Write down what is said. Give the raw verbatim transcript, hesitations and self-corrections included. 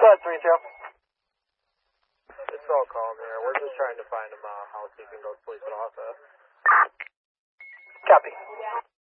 ahead, three two. It's all calm here. We're just trying to find him a house he can go sleep at office. Copy.